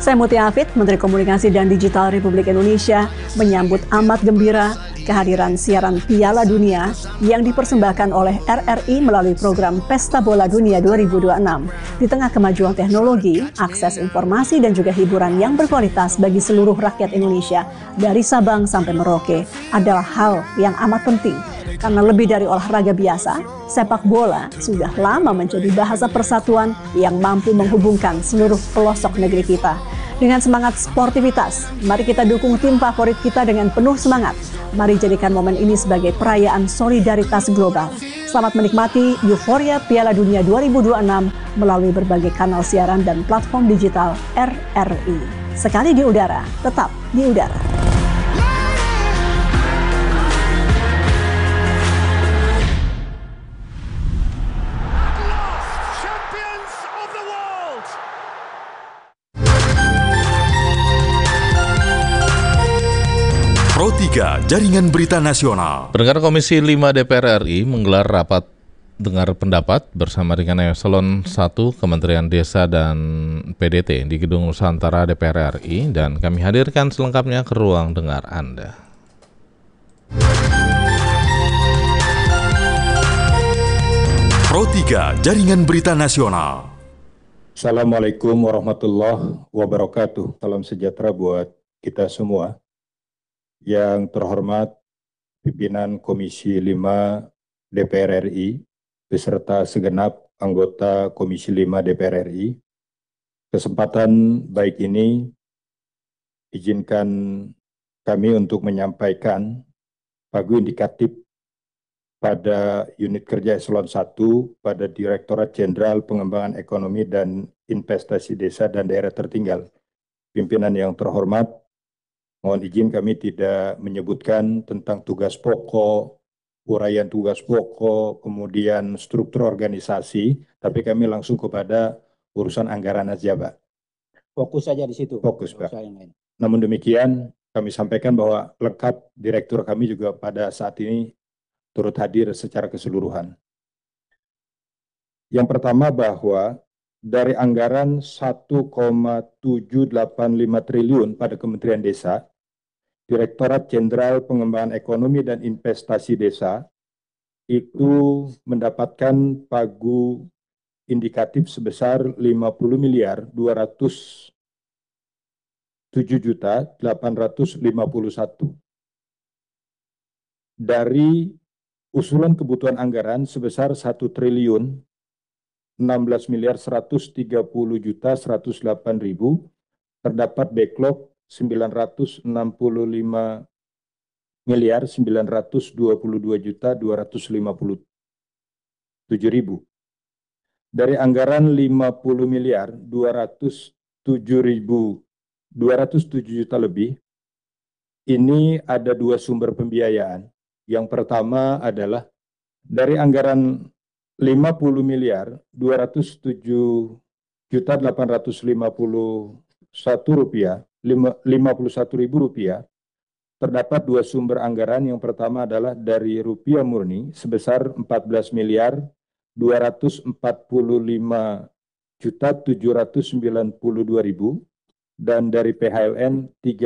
Saya Mutia Hafid, Menteri Komunikasi dan Digital Republik Indonesia, menyambut amat gembira kehadiran siaran Piala Dunia yang dipersembahkan oleh RRI melalui program Pesta Bola Dunia 2026. Di tengah kemajuan teknologi, akses informasi dan juga hiburan yang berkualitas bagi seluruh rakyat Indonesia dari Sabang sampai Merauke adalah hal yang amat penting. Karena lebih dari olahraga biasa, sepak bola sudah lama menjadi bahasa persatuan yang mampu menghubungkan seluruh pelosok negeri kita. Dengan semangat sportivitas, mari kita dukung tim favorit kita dengan penuh semangat. Mari jadikan momen ini sebagai perayaan solidaritas global. Selamat menikmati euforia Piala Dunia 2026 melalui berbagai kanal siaran dan platform digital RRI. Sekali di udara, tetap di udara. Pro 3 Jaringan Berita Nasional. Pendengar Komisi 5 DPR RI menggelar rapat dengar pendapat bersama dengan Eselon 1 Kementerian Desa dan PDT di Gedung Nusantara DPR RI, dan kami hadirkan selengkapnya ke ruang dengar Anda. Pro 3 Jaringan Berita Nasional. Assalamualaikum warahmatullahi wabarakatuh. Salam sejahtera buat kita semua. Yang terhormat pimpinan Komisi 5 DPR RI beserta segenap anggota Komisi 5 DPR RI. Kesempatan baik ini izinkan kami untuk menyampaikan pagu indikatif pada unit kerja Eselon 1 pada Direktorat Jenderal Pengembangan Ekonomi dan Investasi Desa dan Daerah Tertinggal. Pimpinan yang terhormat, mohon izin kami tidak menyebutkan tentang tugas pokok, uraian tugas pokok, kemudian struktur organisasi, tapi kami langsung kepada urusan anggaran aja, Pak. Fokus saja di situ. Fokus, Pak. Namun demikian, kami sampaikan bahwa lengkap direktur kami juga pada saat ini turut hadir secara keseluruhan. Yang pertama bahwa dari anggaran 1,785 triliun pada Kementerian Desa, Direktorat Jenderal Pengembangan Ekonomi dan Investasi Desa itu mendapatkan pagu indikatif sebesar 50.207.851 dari usulan kebutuhan anggaran sebesar 1.016.130.108.000, terdapat backlog 965.922.257.000. Dari anggaran 50.207.207 juta lebih, ini ada dua sumber pembiayaan. Yang pertama adalah dari anggaran 50.207.851 rupiah, terdapat dua sumber anggaran. Yang pertama adalah dari rupiah murni sebesar 14.245.792.000 dan dari PHLN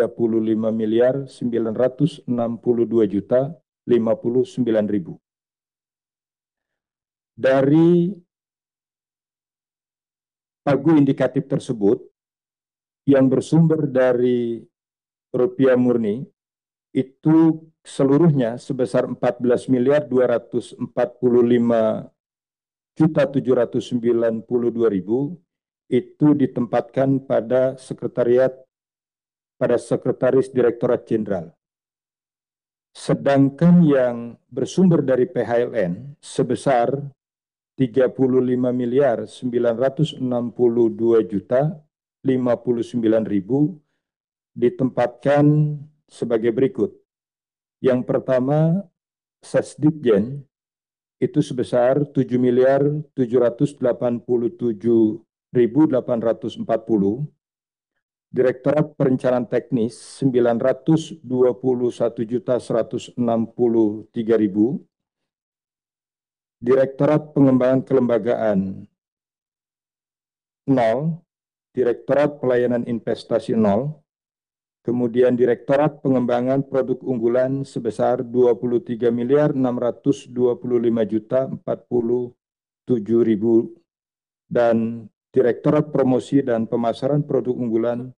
35.962.059.000. Dari pagu indikatif tersebut yang bersumber dari rupiah murni itu seluruhnya sebesar 14.245.792.000 itu ditempatkan pada sekretaris Direktorat Jenderal. Sedangkan yang bersumber dari PHLN sebesar 35.962.059.000 ditempatkan sebagai berikut. Yang pertama, Sesdikjen itu sebesar 7.787.840, Direktorat Perencanaan Teknis 921.163.000, Direktorat Pengembangan Kelembagaan 0, Direktorat Pelayanan Investasi 0, kemudian Direktorat Pengembangan Produk Unggulan sebesar 23.625.047.000 dan Direktorat Promosi dan Pemasaran Produk Unggulan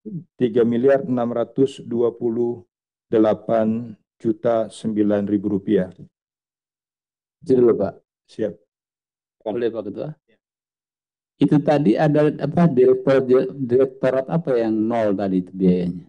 3.628.009.000 rupiah. Itu dulu Pak. Siap. Boleh Pak Ketua. Itu tadi ada apa direktorat apa yang nol tadi itu biayanya?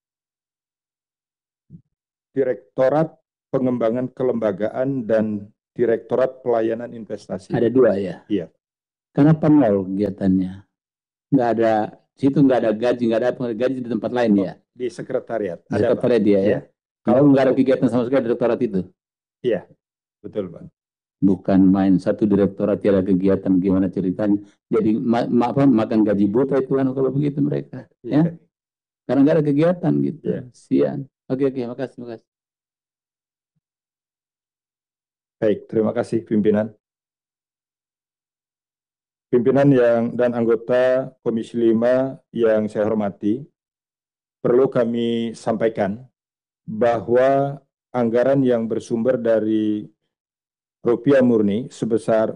Direktorat Pengembangan Kelembagaan dan Direktorat Pelayanan Investasi. Ada dua ya? Iya. Kenapa nol kegiatannya? Nggak ada, situ nggak ada gaji, nggak ada gaji di tempat lain ya? Di sekretariat. Di Ada, sekretariat Pak. dia ya? Iya. Kalau nggak ada kegiatan sama sekali direktorat itu? Iya, betul Pak. Bukan main satu direktorat tiada kegiatan, gimana ceritanya? Jadi makan gaji buta itu kan kalau begitu mereka, ya? Karena nggak ada kegiatan gitu. Iya. Sian. Oke, makasih. Baik, terima kasih pimpinan. Pimpinan dan anggota Komisi 5 yang saya hormati, perlu kami sampaikan bahwa anggaran yang bersumber dari rupiah murni sebesar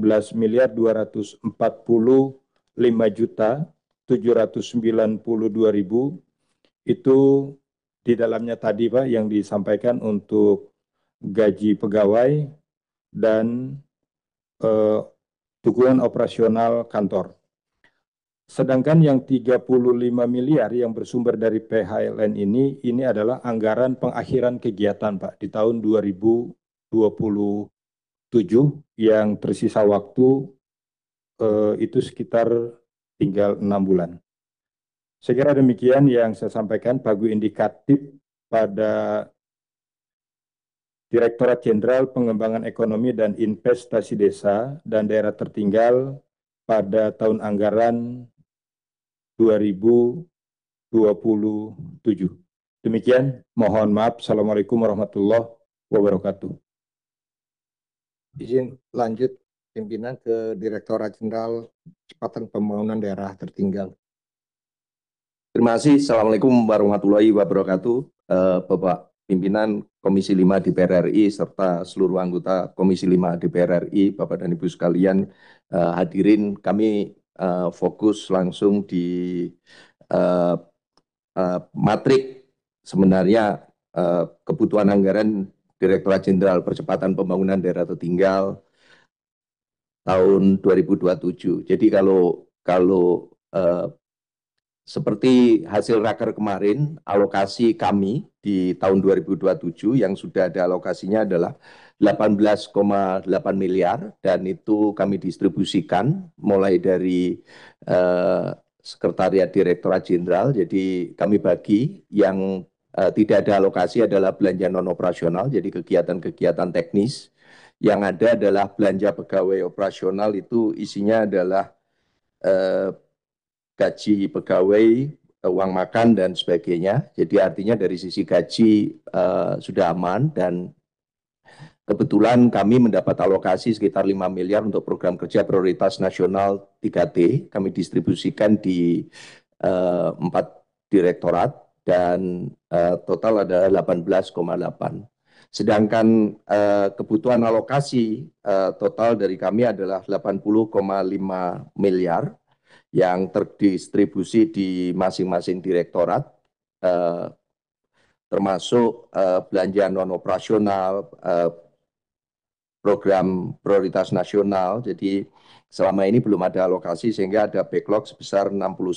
14.245.792.000 itu di dalamnya tadi Pak yang disampaikan untuk gaji pegawai dan dukungan operasional kantor. Sedangkan yang 35 miliar yang bersumber dari PHLN ini adalah anggaran pengakhiran kegiatan Pak di tahun 2027 yang tersisa waktu itu sekitar tinggal 6 bulan. Saya kira demikian yang saya sampaikan pagu indikatif pada Direktorat Jenderal Pengembangan Ekonomi dan Investasi Desa dan Daerah Tertinggal pada tahun anggaran 2027. Demikian, mohon maaf. Assalamualaikum warahmatullahi wabarakatuh. Izin lanjut pimpinan ke Direktorat Jenderal Percepatan Pembangunan Daerah Tertinggal. Terima kasih. Assalamualaikum warahmatullahi wabarakatuh. Bapak Pimpinan Komisi 5 DPR RI serta seluruh anggota Komisi 5 DPR RI, Bapak dan Ibu sekalian, hadirin, kami fokus langsung di matrik sebenarnya kebutuhan anggaran Direktorat Jenderal Percepatan Pembangunan Daerah Tertinggal tahun 2027. Jadi kalau seperti hasil raker kemarin, alokasi kami di tahun 2027 yang sudah ada alokasinya adalah 18,8 miliar dan itu kami distribusikan mulai dari Sekretariat Direktorat Jenderal. Jadi kami bagi yang tidak ada alokasi adalah belanja non operasional, jadi kegiatan-kegiatan teknis. Yang ada adalah belanja pegawai operasional, itu isinya adalah gaji pegawai, uang makan dan sebagainya. Jadi artinya dari sisi gaji sudah aman dan kebetulan kami mendapat alokasi sekitar 5 miliar untuk program kerja prioritas nasional 3T. Kami distribusikan di 4 direktorat dan total ada 18,8. Sedangkan kebutuhan alokasi total dari kami adalah 80,5 miliar yang terdistribusi di masing-masing direktorat, termasuk belanja non-operasional, program prioritas nasional. Jadi selama ini belum ada alokasi sehingga ada backlog sebesar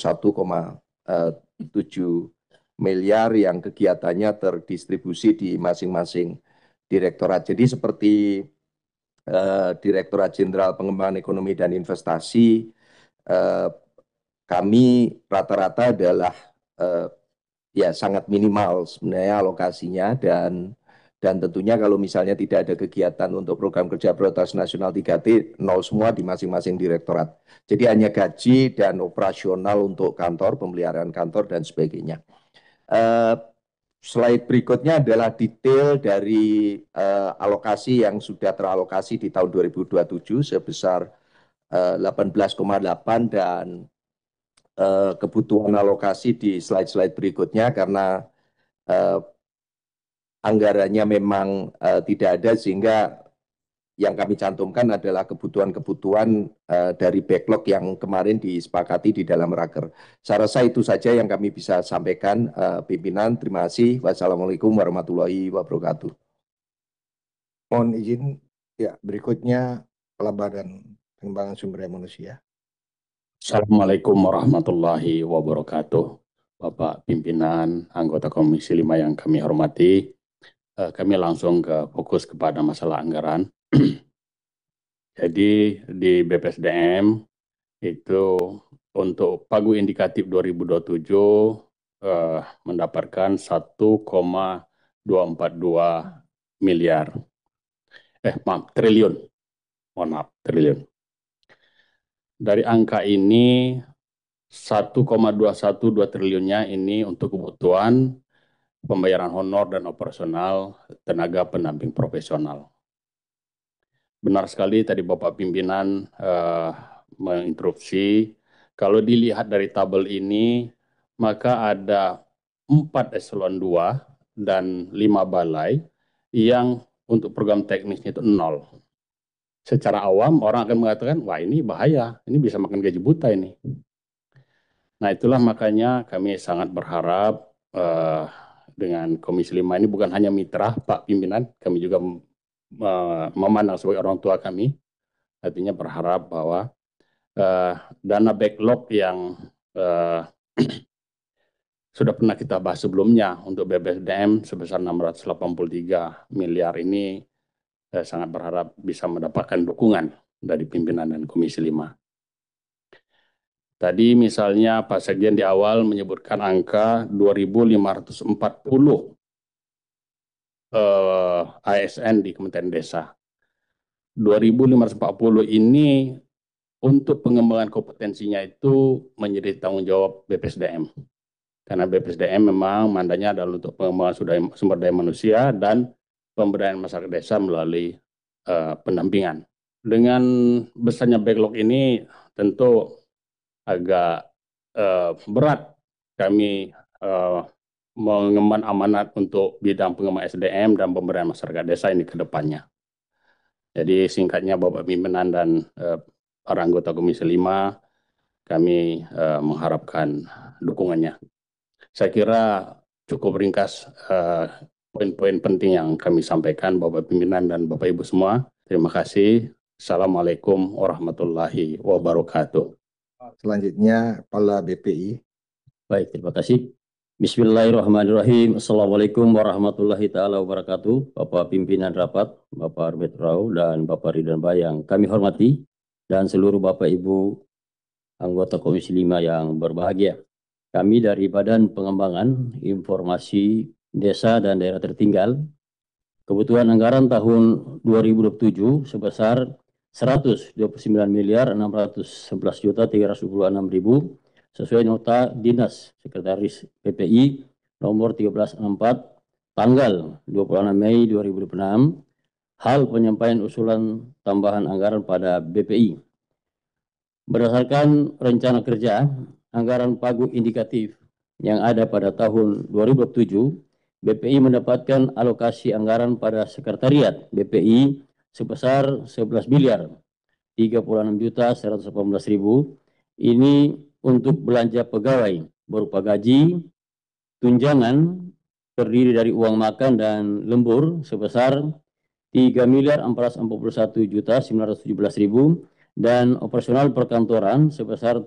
61,7 miliar yang kegiatannya terdistribusi di masing-masing direktorat. Jadi seperti Direktorat Jenderal Pengembangan Ekonomi dan Investasi, kami rata-rata adalah ya sangat minimal sebenarnya alokasinya dan tentunya kalau misalnya tidak ada kegiatan untuk program kerja prioritas nasional 3T, nol semua di masing-masing direktorat. Jadi hanya gaji dan operasional untuk kantor, pemeliharaan kantor dan sebagainya. Slide berikutnya adalah detail dari alokasi yang sudah teralokasi di tahun 2027 sebesar 18,8 dan kebutuhan alokasi di slide-slide berikutnya karena anggarannya memang tidak ada, sehingga yang kami cantumkan adalah kebutuhan-kebutuhan dari backlog yang kemarin disepakati di dalam raker. Saya rasa itu saja yang kami bisa sampaikan, pimpinan. Terima kasih. Wassalamualaikum warahmatullahi wabarakatuh. Mohon izin, ya berikutnya Kepala Badan Pengembangan Sumber Daya Manusia. Assalamualaikum warahmatullahi wabarakatuh. Bapak pimpinan, anggota Komisi 5 yang kami hormati, kami langsung fokus kepada masalah anggaran. Jadi di BPSDM itu untuk pagu indikatif 2027 mendapatkan 1,242 miliar. Triliun. Mohon maaf, triliun. Dari angka ini 1,212 triliunnya ini untuk kebutuhan pembayaran honor dan operasional tenaga pendamping profesional. Benar sekali tadi Bapak pimpinan menginterupsi. Kalau dilihat dari tabel ini, maka ada 4 eselon 2 dan 5 balai yang untuk program teknisnya itu 0. Secara awam orang akan mengatakan, wah ini bahaya, ini bisa makan gaji buta ini. Nah itulah makanya kami sangat berharap dengan Komisi 5 ini bukan hanya mitra Pak Pimpinan, kami juga memandang sebagai orang tua kami, artinya berharap bahwa dana backlog yang sudah pernah kita bahas sebelumnya untuk BPSDM sebesar 683 miliar ini sangat berharap bisa mendapatkan dukungan dari pimpinan dan Komisi 5. Tadi misalnya Pak Sekjen di awal menyebutkan angka 2.540 ASN di Kementerian Desa. 2.540 ini untuk pengembangan kompetensinya itu menjadi tanggung jawab BPSDM. Karena BPSDM memang mandatnya adalah untuk pengembangan sumber daya manusia dan pemberdayaan masyarakat desa melalui pendampingan. Dengan besarnya backlog ini tentu agak berat kami mengemban amanat untuk bidang pengembangan SDM dan pemberdayaan masyarakat desa ini ke depannya. Jadi singkatnya Bapak Pimpinan dan para anggota Komisi 5, kami mengharapkan dukungannya. Saya kira cukup ringkas poin-poin penting yang kami sampaikan Bapak Pimpinan dan Bapak Ibu semua. Terima kasih. Assalamualaikum warahmatullahi wabarakatuh. Selanjutnya Kepala BPI. Baik, terima kasih. Bismillahirrahmanirrahim. Assalamualaikum warahmatullahi taala wabarakatuh. Bapak Pimpinan Rapat, Bapak Arbet Rau dan Bapak Ridwan Bay yang kami hormati, dan seluruh Bapak Ibu anggota Komisi 5 yang berbahagia. Kami dari Badan Pengembangan Informasi Desa dan Daerah Tertinggal, kebutuhan anggaran tahun 2027 sebesar 129.611.326.000 sesuai nota Dinas Sekretaris PPI nomor 1364 tanggal 26 Mei 2026, hal penyampaian usulan tambahan anggaran pada BPI. Berdasarkan rencana kerja anggaran pagu indikatif yang ada pada tahun 2027, BPI mendapatkan alokasi anggaran pada sekretariat BPI sebesar 11.036.118.000. Ini untuk belanja pegawai berupa gaji, tunjangan terdiri dari uang makan dan lembur sebesar 3.441.917.000 dan operasional perkantoran sebesar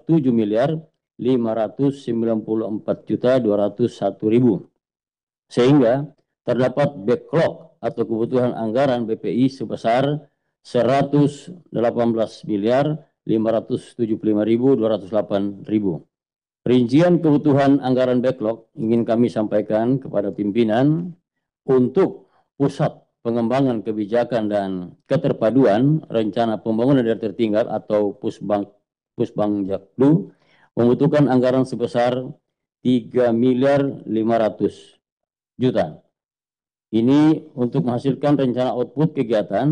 7.594.201.000. Sehingga terdapat backlog atau kebutuhan anggaran BPI sebesar 118.575.208.000. Rincian kebutuhan anggaran backlog ingin kami sampaikan kepada pimpinan untuk pusat pengembangan kebijakan dan keterpaduan rencana pembangunan daerah tertinggal atau Pusbangjakdu membutuhkan anggaran sebesar 3.500.000.000. Ini untuk menghasilkan rencana output kegiatan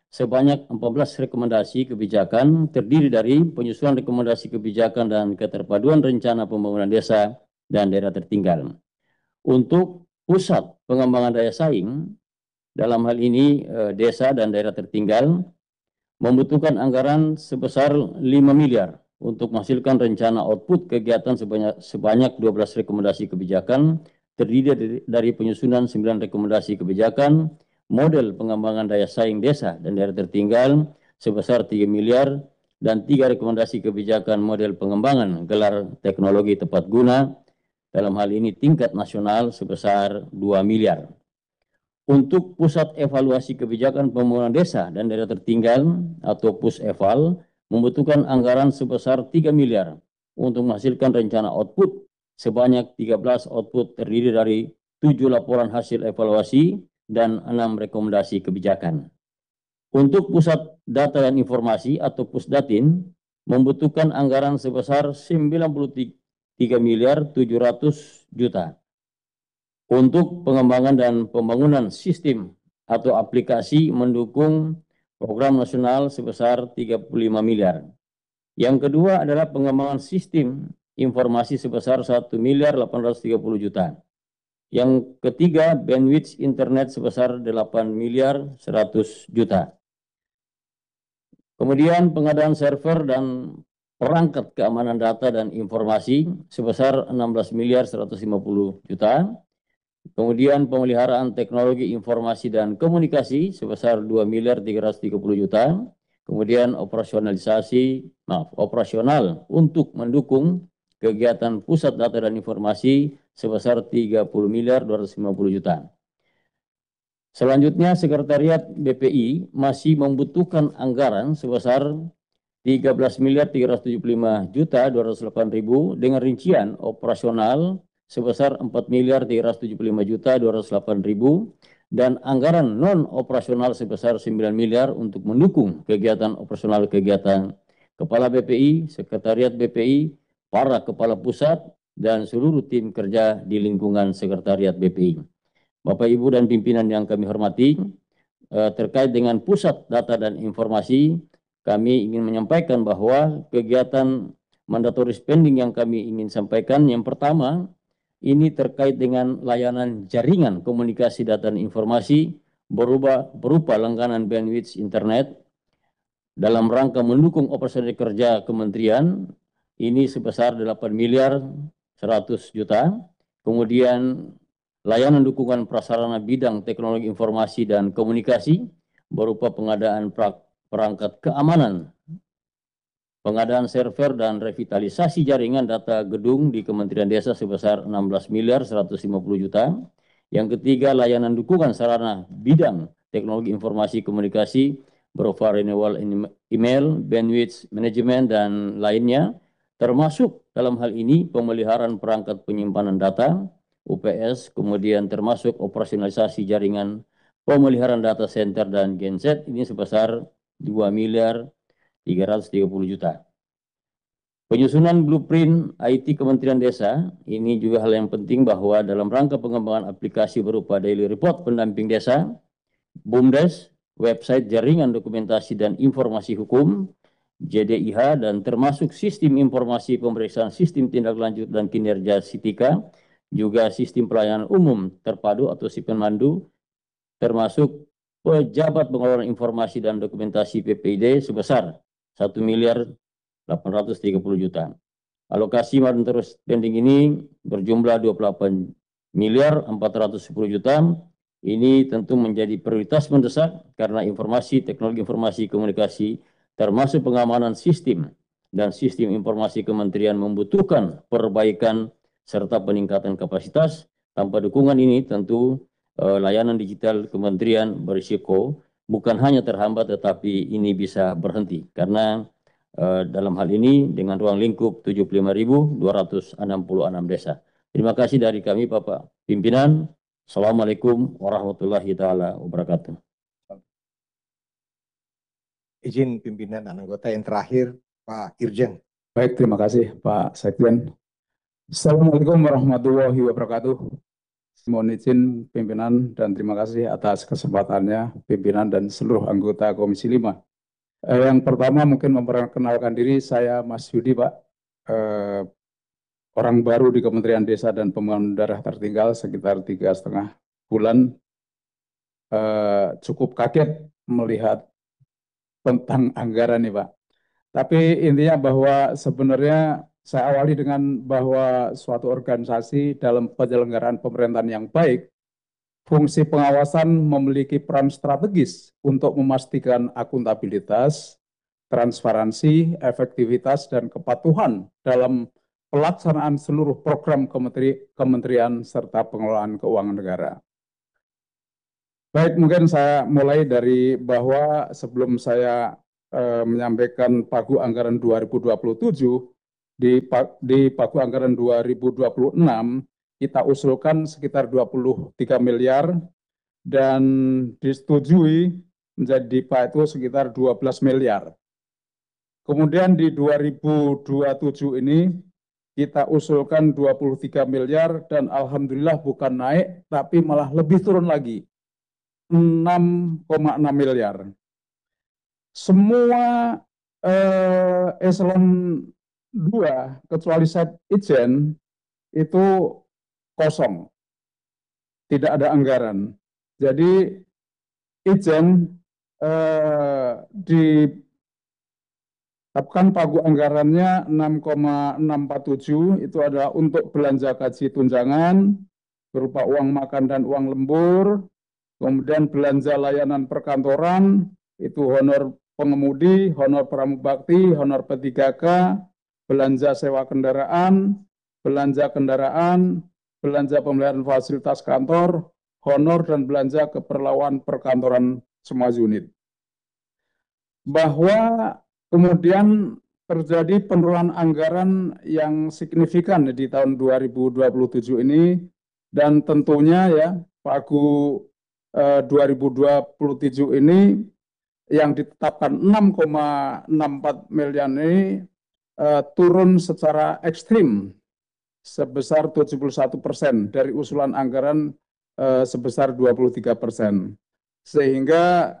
sebanyak 14 rekomendasi kebijakan terdiri dari penyusunan rekomendasi kebijakan dan keterpaduan rencana pembangunan desa dan daerah tertinggal. Untuk pusat pengembangan daya saing, dalam hal ini desa dan daerah tertinggal, membutuhkan anggaran sebesar 5 miliar untuk menghasilkan rencana output kegiatan sebanyak 12 rekomendasi kebijakan, terdiri dari penyusunan 9 rekomendasi kebijakan, model pengembangan daya saing desa dan daerah tertinggal sebesar 3 miliar, dan 3 rekomendasi kebijakan model pengembangan gelar teknologi tepat guna, dalam hal ini tingkat nasional sebesar 2 miliar. Untuk pusat evaluasi kebijakan pembangunan desa dan daerah tertinggal atau PUSEVAL membutuhkan anggaran sebesar 3 miliar untuk menghasilkan rencana output sebanyak 13 output terdiri dari 7 laporan hasil evaluasi dan 6 rekomendasi kebijakan. Untuk pusat data dan informasi atau PUSDATIN membutuhkan anggaran sebesar 93 miliar 700 juta. Untuk pengembangan dan pembangunan sistem atau aplikasi mendukung program nasional sebesar 35 miliar. Yang kedua adalah pengembangan sistem informasi sebesar 1 miliar 830 juta. Yang ketiga, bandwidth internet sebesar 8 miliar 100 juta. Kemudian pengadaan server dan perangkat keamanan data dan informasi sebesar 16 miliar 150 juta. Kemudian pemeliharaan teknologi informasi dan komunikasi sebesar 2 miliar 330 juta. Kemudian operasional untuk mendukung kegiatan pusat data dan informasi sebesar 30 miliar 250 juta. Selanjutnya, Sekretariat BPI masih membutuhkan anggaran sebesar 13 miliar 375 juta 208.000 dengan rincian operasional sebesar 4 miliar 375 juta 208.000 dan anggaran non operasional sebesar 9 miliar untuk mendukung kegiatan operasional kegiatan Kepala BPI, Sekretariat BPI, para kepala pusat dan seluruh tim kerja di lingkungan Sekretariat BPI. Bapak Ibu dan pimpinan yang kami hormati, terkait dengan pusat data dan informasi, kami ingin menyampaikan bahwa kegiatan mandatory spending yang kami ingin sampaikan, yang pertama, ini terkait dengan layanan jaringan komunikasi data dan informasi berupa langganan bandwidth internet dalam rangka mendukung operasional kerja kementerian, ini sebesar 8 miliar 100 juta. Kemudian layanan dukungan prasarana bidang teknologi informasi dan komunikasi berupa pengadaan perangkat keamanan, pengadaan server dan revitalisasi jaringan data gedung di Kementerian Desa sebesar 16 miliar 150 juta. Yang ketiga, layanan dukungan sarana bidang teknologi informasi komunikasi berupa renewal email, bandwidth management, dan lainnya, termasuk dalam hal ini pemeliharaan perangkat penyimpanan data, UPS, kemudian termasuk operasionalisasi jaringan pemeliharaan data center dan genset, ini sebesar 2 miliar 330 juta. Penyusunan blueprint IT Kementerian Desa, ini juga hal yang penting bahwa dalam rangka pengembangan aplikasi berupa daily report pendamping desa, BUMDes, website jaringan dokumentasi dan informasi hukum, JDIH, dan termasuk sistem informasi pemeriksaan sistem tindak lanjut dan kinerja SITIKA, juga sistem pelayanan umum terpadu atau SIPENMANDU, termasuk pejabat pengelolaan informasi dan dokumentasi PPID sebesar 1 miliar 830 juta. Alokasi mandatory spending ini berjumlah 28 miliar 410 juta. Ini tentu menjadi prioritas mendesak karena informasi, teknologi informasi komunikasi, termasuk pengamanan sistem dan sistem informasi kementerian membutuhkan perbaikan serta peningkatan kapasitas. Tanpa dukungan ini tentu layanan digital kementerian berisiko bukan hanya terhambat tetapi ini bisa berhenti karena dalam hal ini dengan ruang lingkup 75.266 desa. Terima kasih dari kami Bapak Pimpinan. Assalamualaikum warahmatullahi taala wabarakatuh. Izin pimpinan dan anggota yang terakhir, Pak Irjen. Baik, terima kasih Pak Sekjen. Assalamualaikum warahmatullahi wabarakatuh. Mohon izin pimpinan dan terima kasih atas kesempatannya pimpinan dan seluruh anggota Komisi 5. Yang pertama mungkin memperkenalkan diri, saya Mas Yudi Pak, orang baru di Kementerian Desa dan Pembangunan Daerah Tertinggal sekitar 3,5 bulan. Cukup kaget melihat tentang anggaran nih Pak. Tapi intinya bahwa sebenarnya saya awali dengan bahwa suatu organisasi dalam penyelenggaraan pemerintahan yang baik, fungsi pengawasan memiliki peran strategis untuk memastikan akuntabilitas, transparansi, efektivitas, dan kepatuhan dalam pelaksanaan seluruh program kementerian serta pengelolaan keuangan negara. Baik, mungkin saya mulai dari bahwa sebelum saya menyampaikan pagu anggaran 2027, di pagu anggaran 2026 kita usulkan sekitar 23 miliar dan disetujui menjadi DIPA itu sekitar 12 miliar. Kemudian di 2027 ini kita usulkan 23 miliar dan alhamdulillah bukan naik tapi malah lebih turun lagi, 6,6 miliar. Semua eselon 2 kecuali Setjen itu kosong, tidak ada anggaran. Jadi Ijen ditetapkan pagu anggarannya 6,647 itu adalah untuk belanja gaji tunjangan berupa uang makan dan uang lembur, kemudian belanja layanan perkantoran itu honor pengemudi, honor pramubakti, honor P3K, belanja sewa kendaraan, belanja kendaraan, belanja pemeliharaan fasilitas kantor, honor dan belanja keperluan perkantoran semua unit. Bahwa kemudian terjadi penurunan anggaran yang signifikan di tahun 2027 ini dan tentunya ya pagu 2027 ini yang ditetapkan 6,64 miliar ini turun secara ekstrim sebesar 71% dari usulan anggaran sebesar 23%. Sehingga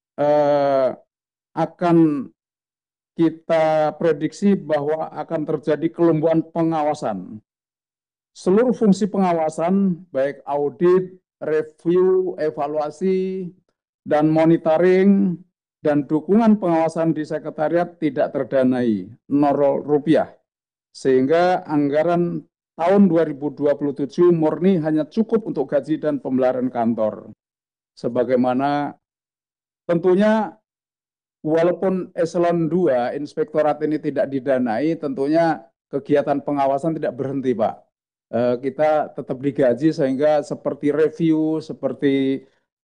akan kita prediksi bahwa akan terjadi kelumpuhan pengawasan. Seluruh fungsi pengawasan baik audit, review, evaluasi, dan monitoring dan dukungan pengawasan di sekretariat tidak terdanai, 0 rupiah. Sehingga anggaran tahun 2027 murni hanya cukup untuk gaji dan pemeliharaan kantor. Sebagaimana tentunya walaupun eselon 2 inspektorat ini tidak didanai, tentunya kegiatan pengawasan tidak berhenti Pak. Kita tetap digaji sehingga seperti review, seperti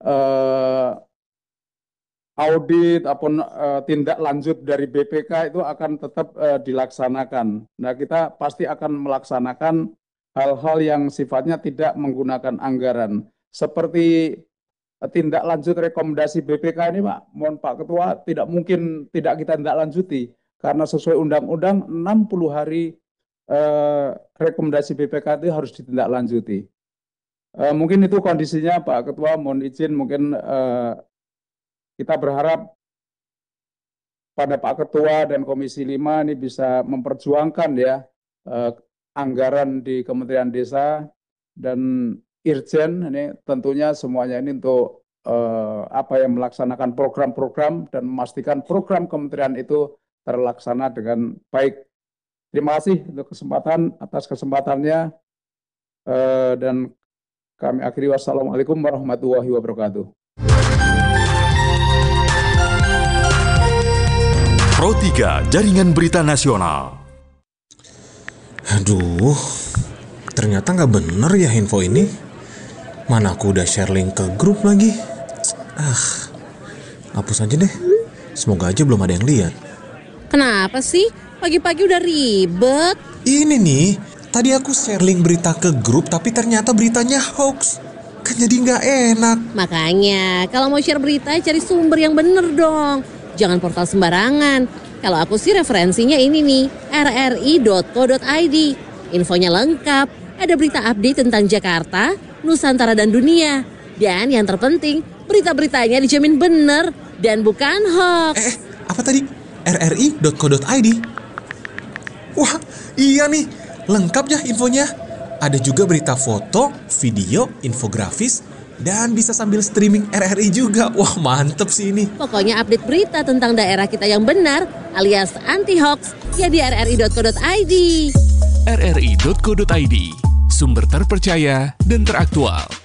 audit ataupun tindak lanjut dari BPK itu akan tetap dilaksanakan. Nah, kita pasti akan melaksanakan hal-hal yang sifatnya tidak menggunakan anggaran. Seperti tindak lanjut rekomendasi BPK ini, Pak, mohon Pak Ketua, tidak mungkin tidak kita tindak lanjuti. Karena sesuai undang-undang 60 hari rekomendasi BPK itu harus ditindaklanjuti. Mungkin itu kondisinya Pak Ketua, mohon izin mungkin kita berharap pada Pak Ketua dan Komisi 5 ini bisa memperjuangkan ya anggaran di Kementerian Desa dan Irjen ini tentunya semuanya ini untuk melaksanakan program-program dan memastikan program kementerian itu terlaksana dengan baik. Terima kasih untuk atas kesempatannya dan kami akhiri. Wassalamualaikum warahmatullahi wabarakatuh. Pro 3 Jaringan Berita Nasional. Aduh, ternyata nggak bener ya info ini. Mana aku udah share link ke grup lagi. Hapus aja deh. Semoga aja belum ada yang lihat. Kenapa sih? Pagi-pagi udah ribet. Ini nih, tadi aku share link berita ke grup tapi ternyata beritanya hoax. Kan jadi nggak enak. Makanya, kalau mau share berita cari sumber yang bener dong. Jangan portal sembarangan. Kalau aku sih referensinya ini nih, rri.co.id. Infonya lengkap, ada berita update tentang Jakarta, Nusantara dan dunia. Dan yang terpenting, berita-beritanya dijamin benar dan bukan hoax. Apa tadi? rri.co.id. Wah, iya nih, lengkap ya infonya. Ada juga berita foto, video, infografis, dan bisa sambil streaming RRI juga. Wah, mantep sih ini. Pokoknya update berita tentang daerah kita yang benar alias anti-hoax ya di rri.co.id. rri.co.id, sumber terpercaya dan teraktual.